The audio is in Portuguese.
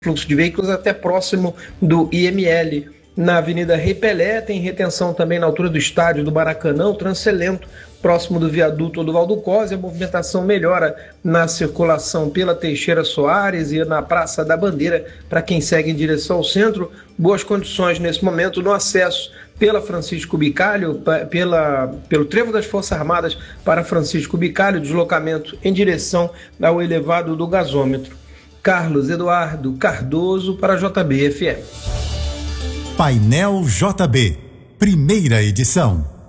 fluxo de veículos até próximo do IML. Na Avenida Rei Pelé tem retenção também na altura do estádio do Maracanã, o trânsito é lento, próximo do viaduto do Valdo Cose, a movimentação melhora na circulação pela Teixeira Soares e na Praça da Bandeira, para quem segue em direção ao centro. Boas condições nesse momento no acesso pela Francisco Bicalho, pelo Trevo das Forças Armadas para Francisco Bicalho, deslocamento em direção ao elevado do gasômetro. Carlos Eduardo Cardoso para a JB-FM. Painel JB, primeira edição.